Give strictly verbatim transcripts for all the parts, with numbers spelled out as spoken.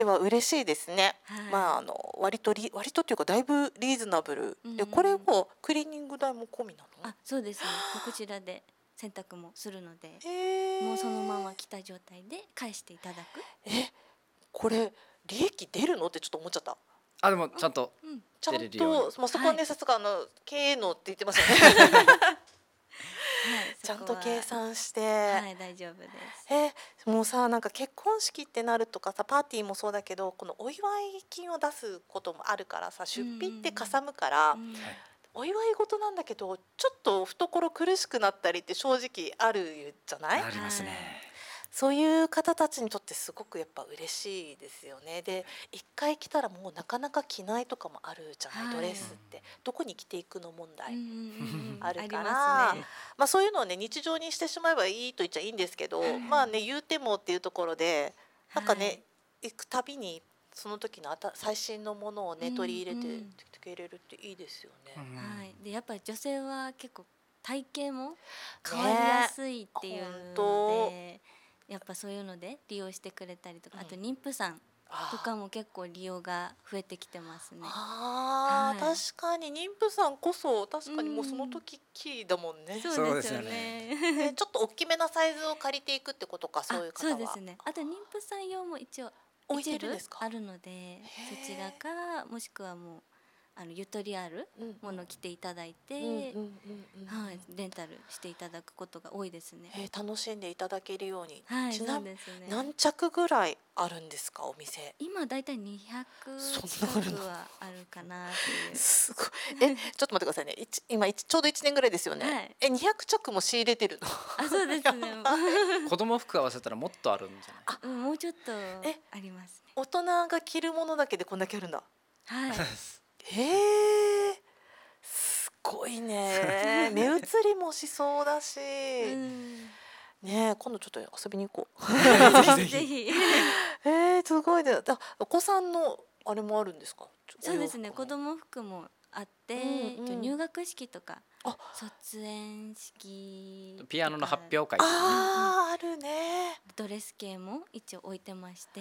では嬉しいですね。 はい、 まああの割とリ割とっていうかだいぶリーズナブル、 うんでこれもクリーニング代も込みなの？ あ、そうですね。こちらで洗濯もするので、 へーもうそのまま着た状態で返していただく。 えこれ利益出るのってちょっと思っちゃった。 あ、でもちゃんとうん、 ちゃん出れるように。 と、まあ、そこはね、 はいさすがあの経営のって言ってますよね。 はい、 ちゃんとそこは計算して、 はい、大丈夫です。 えもうさなんか結婚式ってなるとかさパーティーもそうだけどこのお祝い金を出すこともあるからさ出費ってかさむから、 うんはいお祝い事なんだけどちょっと懐苦しくなったりって正直あるじゃない？ ありますね。 そういう方たちにとってすごくやっぱ嬉しいですよね。で一回着たらもうなかなか着ないとかもあるじゃない、 はいドレスってどこに着ていくの問題、 うんうんうんうんあるからありますね。 まあそういうのをね日常にしてしまえばいいと言っちゃいいんですけど、 はいまあね言うてもっていうところでなんかね、 はい行くたびにその時のあた最新のものをねうん取り入れてうん着けれるっていいですよね。 うんはい、でやっぱり女性は結構体型も変わりやすいっていうので、やっぱそういうので利用してくれたりとか、あと妊婦さんとかも結構利用が増えてきてますね。 あー、 はい確かに妊婦さんこそ確かにもうその時きりだもんね。 そうですよそうですよね。 えちょっと大きめなサイズを借りていくってことか、そういうあ、 方は。 そうですね。あと妊婦さん用も一応置いてるんですか？ あるので、そちらかもしくはもうあのゆとりあるうんものを着ていただいて、 うんうんうんうんはい、レンタルしていただくことが多いですね。 えー楽しんでいただけるように。 はい、そちなうですね。 何着ぐらいあるんですかお店？ 今だいたいにひゃくそんなあるの近くはあるかなっていう。 すごい。えちょっと待ってくださいね。いち今いちちょうどいちねんぐらいですよね。 はいえにひゃく着も仕入れてるの？ あ、そうですね。 子供服合わせたらもっとあるんじゃない？ うんもうちょっとえありますね。 大人が着るものだけでこんだけあるんだ。 はい。 へえすごいね。目移りもしそうだし、 うんねえ今度ちょっと遊びに行こう。 ぜひぜひ。 えー、すごいね。だお子さんのあれもあるんですか？ そうですね。子お洋服も供服もあって、 うんうん入学式とかあ卒園式とかピアノの発表会とかね。 あーあるね。 ドレス系も一応置いてまして、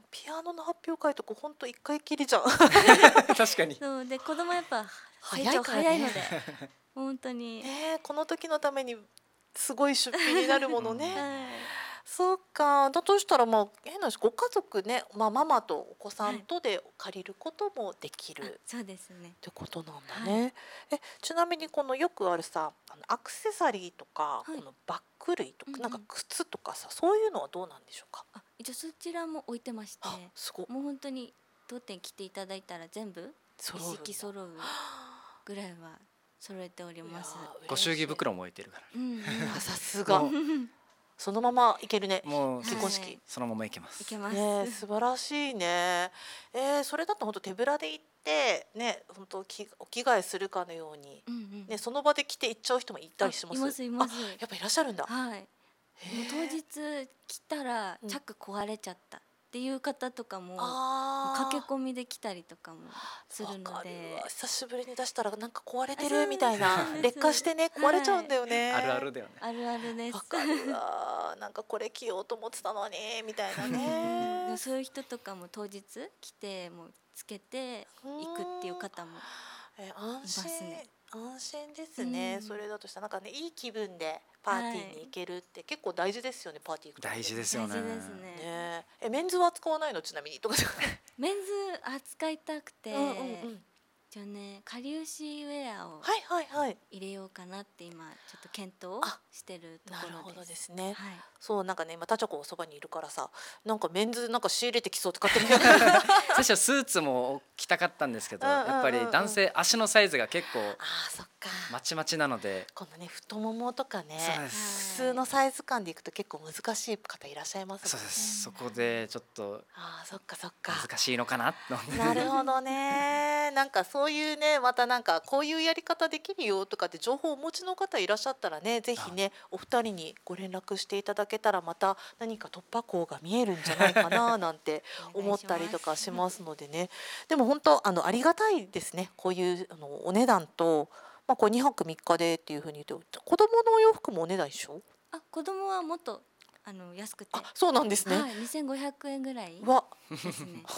ピアノの発表会とか本当一回きりじゃん。 確かに。 そうで子供やっぱ成長早いからね早いので本当に。 ねえこの時のためにすごい出費になるものね。 はいそうか。だとしたらまあ変な話ご家族ね、まあママとお子さんとで借りることもできる。 あっそうですね。 てことなんだね。えちなみにこのよくあるさあのアクセサリーとか、 はいこのバッグ類とか、 うんうんなんか靴とかさそういうのはどうなんでしょうか？ あ一応そちらも置いてまして、 あすごいもう本当に当店来ていただいたら全部一揃うんだ式揃うぐらいは揃えております。 いやーご祝儀袋も置いてるから。 うんうん、 あさすがもそのままいけるね。 もう結婚式、 そのままいけます。 いけます。 ねえ素晴らしいね。えー、それだと本当手ぶらで行ってね本当きお着替えするかのように、 うんうん。 ね、その場で着て行っちゃう人もいたりします？ あいますいますあやっぱいらっしゃるんだ。 はい。もうへ当ー日来たらうんチャック壊れちゃったっていう方とかも、もうあー駆け込みで来たりとかもするわかるのでわ。久しぶりに出したらなんか壊れてあそうるみたいなそうです劣化してね壊れちゃうんだよね。 あるあるだよね。 あるあるです。 わかるわなんかこれ着ようと思ってたのにみたいなでね。 そういう人とかも当日来てもうつけて行くっていう方も。 え安心ますね安心ですね、 うんそれだとしたらなんかねいい気分でパーティーに行けるって結構大事ですよね、パーティー行くと大事ですよね。 大事ですね。 ねえメンズは使わないのちなみにとかメンズ扱いたくて、 うんうんうんじゃあねかりゆしウェアをはいはいはい入れようかなって今ちょっと検討あしてるところです。 なるほどですね、 はい。 そうなんかね今タチョコおそばにいるからさなんかメンズなんか仕入れてきそうって勝手に最初はスーツも着たかったんですけど、 うんうんうんうんやっぱり男性足のサイズが結構あーそっかまちまちなので。 今度ね太ももとかねそうで普す。 通のサイズ感でいくと結構難しい方いらっしゃいますもんね。 そうです。そこでちょっとあーそっかそっか難しいのかなと思って。 なるほどね。なんかそういうねまたなんかこういうやり方できるよとかって情報をお持ちの方いらっしゃったらねぜひねお二人にご連絡していただけたらまた何か突破口が見えるんじゃないかななんて思ったりとかしますのでね。でも本当あのありがたいですねこういうあのお値段と、まあ、こうにはくみっかでっていうふうに言うと子供のお洋服もお値段一緒？ あ子供はもっとあの安くて、 あ、そうなんですね。 はい、にせんごひゃくえんぐらいわ、 ですね。